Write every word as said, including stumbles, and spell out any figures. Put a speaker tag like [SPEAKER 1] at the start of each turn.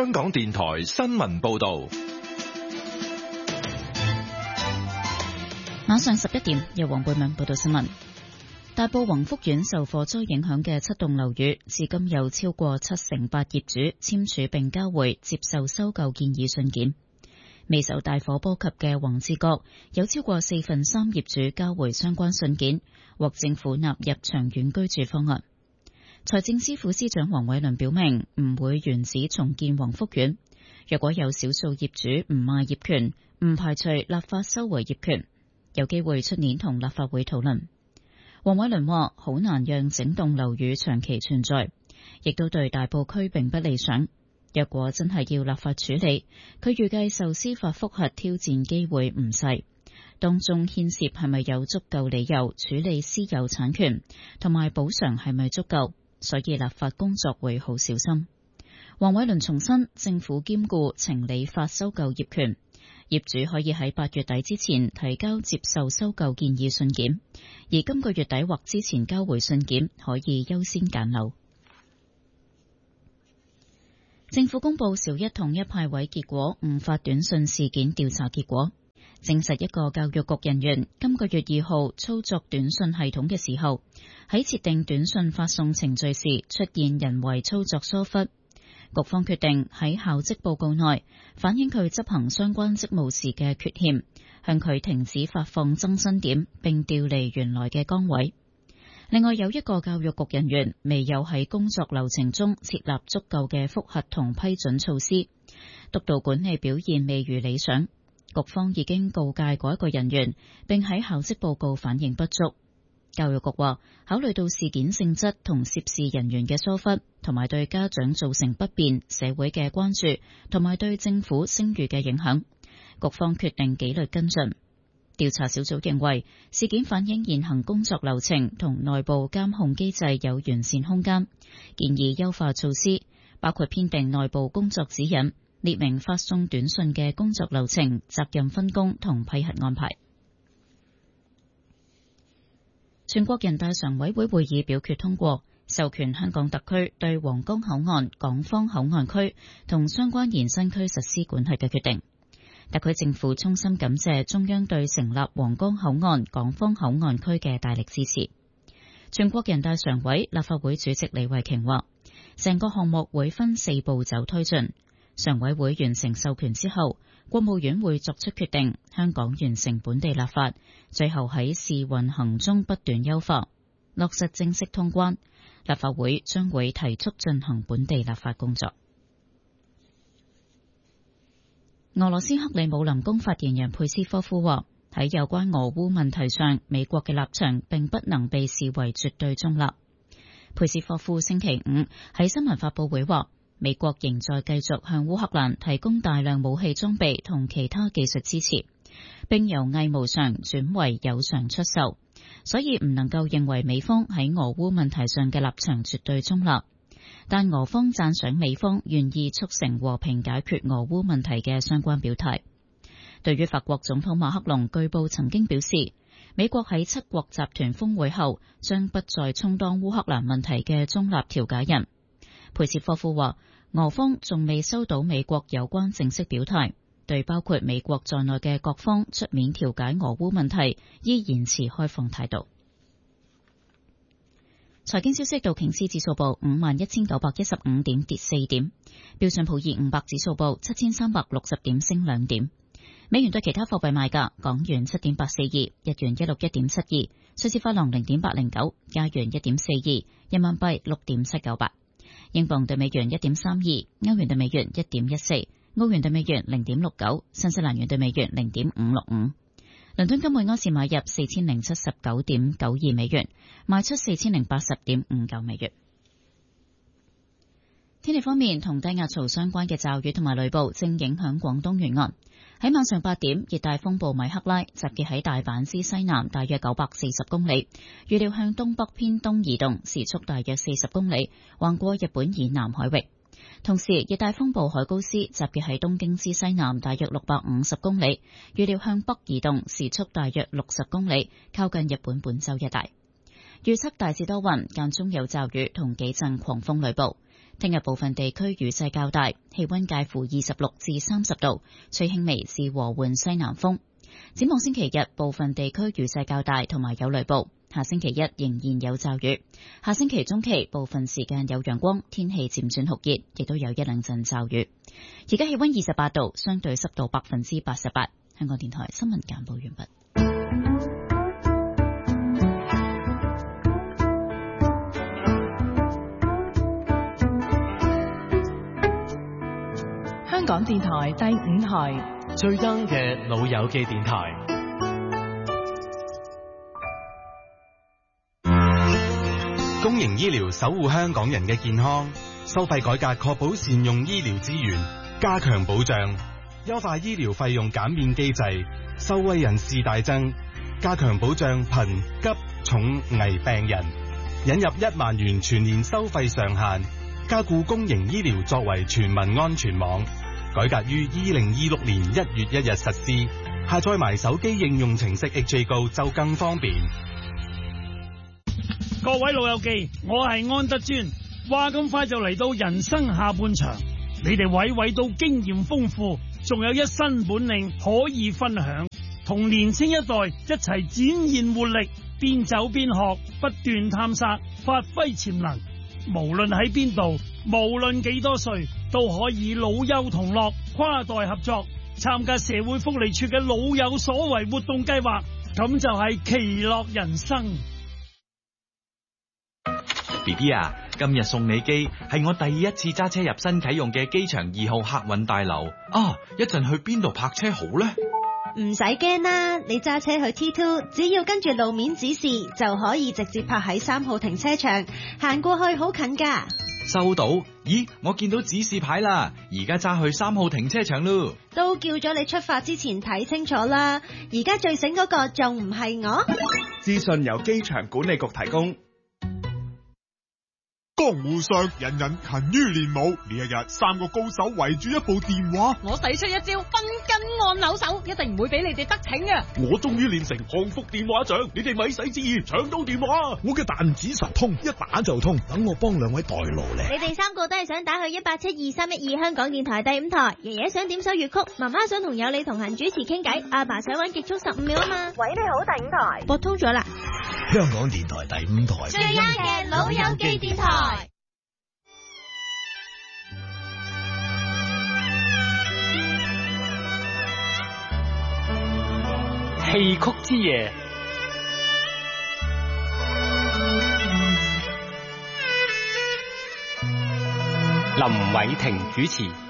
[SPEAKER 1] 香港電台新聞報道。
[SPEAKER 2] 晚上十一點，由黃貝文報道新聞。大埔宏福苑受火災影響嘅七棟樓宇，至今有超過七成八業主簽署並交回接受收購建議信件。未受大火波及嘅宏志閣，有超過四分三業主交回相關信件，獲政府納入長遠居住方案。財政司副司長黃偉綸表明，唔會原址重建宏福苑。若果有少數業主唔賣業權，唔排除立法收回業權，有機會出年同立法會討論。黃偉綸話：好難讓整棟樓宇長期存在，亦都對大埔區並不理想。若果真係要立法處理，佢預計受司法覆核挑戰機會唔細，當中牽涉係咪有足夠理由處理私有產權，同埋補償係咪足夠，所以立法工作會好小心。黃偉綸重申，政府兼顧情理法收購業權。業主可以喺八月底之前提交接受收購建議信件，而今個月底或之前交回信件可以優先揀樓。政府公布小一統一派位結果誤發短訊事件調查結果，證實一個教育局人員今個月二號操作短訊系統嘅時候，喺設定短訊發送程序時出現人為操作疏忽。局方決定喺校績報告內反映佢執行相關職務時嘅缺陷，向佢停止發放增薪點，並調離原來嘅崗位。另外有一個教育局人員未有喺工作流程中設立足夠嘅複核同批准措施，督導管理表現未如理想。局方已經告誡嗰一個人員，並喺校績報告反映不足。教育局話，考慮到事件性質同涉事人員嘅疏忽，同埋對家長造成不便、社會嘅關注，同埋對政府聲譽嘅影響，局方決定紀律跟進。調查小組認為，事件反映現行工作流程同內部監控機制有完善空間，建議優化措施，包括編訂內部工作指引，列明發送短訊嘅工作流程、責任分工同批核安排。全國人大常委會會議表決通過，授權香港特區對皇崗口岸、港方口岸區同相關延伸區實施管轄嘅決定。特區政府衷心感謝中央對成立皇崗口岸、港方口岸區嘅大力支持。全國人大常委、立法會主席李慧瓊話，成個項目會分四步走推進。常委會完成授權之後，國務院會作出決定，香港完成本地立法，最後喺試運行中不斷優化，落實正式通關。立法會將會提速進行本地立法工作。俄羅斯克里姆林宮發言人佩斯科夫話，喺有關俄烏問題上，美國嘅立場並不能被視為絕對中立。佩斯科夫星期五喺新聞發佈會話，美國仍在繼續向烏克蘭提供大量武器裝備同其他技術支持，並由偽無償轉為有償出售，所以唔能夠認為美方喺俄烏問題上嘅立場絕對中立。但俄方讚賞美方願意促成和平解決俄烏問題嘅相關表態。對於法國總統馬克龍據報曾經表示，美國喺七國集團峰會後將不再充當烏克蘭問題嘅中立調解人。佩斯科夫話，俄方仲未收到美國有關正式表態，對包括美國在內嘅各方出面調解俄烏問題依然持開放態度。財經消息，道瓊斯指數報五萬一千九百一十五點，跌四點；標準普爾五百指數報七千三百六十點，升兩點。美元對其他貨幣賣價：港元七點八四二，日元一六一點七二，瑞士法郎零點八零九，加元一點四二，人民幣六點七九八，英鎊對美元一點三二，歐元對美元一點一四，澳元對美元零點六九，新西蘭元對美元零點五六五。倫敦金每安士買入四千零七十九點九二美元，賣出四千零八十點五九美元。天氣方面，同低壓槽相關嘅驟雨同埋雷暴正影響廣東沿岸。喺晚上八點，熱帶風暴米克拉集結喺大阪之西南大約九百四十公里，預料向東北偏東移動，時速大約四十公里，橫過日本以南海域。同時，熱帶風暴海高斯集結喺東京之西南大約六百五十公里，預料向北移動，時速大約六十公里，靠近日本本州一帶。預測大致多雲，間中有驟雨同幾陣狂風雷暴。 聽日部分地區雨勢較大，氣溫介乎二十六至三十度，吹輕微至和緩西南風。展望星期日，部分地區雨勢較大，同埋有雷暴。下星期一仍然有驟雨，下星期中期部分時間有陽光，天氣漸轉酷熱，亦都有一兩陣驟雨。而家氣溫二十八度，相對濕度百分之八十八。香港電台新聞簡報完畢。
[SPEAKER 3] 香港電台第五台
[SPEAKER 4] 最 young 嘅老友記電台。
[SPEAKER 5] 公營醫療守護香港人嘅健康，收費改革確保善用醫療資源，加強保障，優化醫療費用減免機制，受惠人士大增，加強保障貧急重危病人，引入一萬元全年收費上限，加固公營醫療作為全民安全網，改革於二零二六年一月一日實施，下載埋手機應用程式 H A Go 就更方便。
[SPEAKER 6] 各位老友記，我係安德尊。話咁快就嚟到人生下半場，你哋位位都經驗豐富，仲有一身本領可以分享，同年青一代一齊展現活力，邊走邊學，不斷探索，發揮潛能。無論喺邊度，無論幾多歲，都可以老幼同樂，跨代合作，參加社會福利處嘅老有所為活動計劃，咁就係其樂人生。
[SPEAKER 7] B B 啊，今日送你機係我第一次揸車入新啟用嘅機場二號客運大樓啊！一陣去邊度泊車好呢？
[SPEAKER 8] 唔使驚啦，你揸車去 T 二，只要跟住路面指示就可以直接泊喺三號停車場，行過去好近噶。
[SPEAKER 7] 收到？咦，我見到指示牌啦，而家揸去三號停車場咯。
[SPEAKER 8] 都叫咗你出發之前睇清楚啦，而家最醒嗰個仲唔係我？
[SPEAKER 9] 資訊由機場管理局提供。
[SPEAKER 10] 江湖上人人勤於練武，呢一日三個高手圍住一部電話，
[SPEAKER 11] 我使出一招分筋按鈕手，一定唔會俾你哋得逞啊！
[SPEAKER 12] 我終於練成降福電話掌，你哋咪使旨意搶到電話。
[SPEAKER 13] 我嘅彈指神通，一打就通，等我幫兩位代勞咧。
[SPEAKER 8] 你哋三個都係想打去一八七二三一二香港電台第五台，爺爺想點首粵曲，媽媽想同有你同行主持傾偈，阿爸想揾極速十五秒啊嘛。
[SPEAKER 14] 喂，你好，第五台
[SPEAKER 8] 撥通咗啦。
[SPEAKER 13] 香港電台第五台
[SPEAKER 8] 最啱嘅老友記電台。
[SPEAKER 4] 戲曲之夜，林偉霆主持。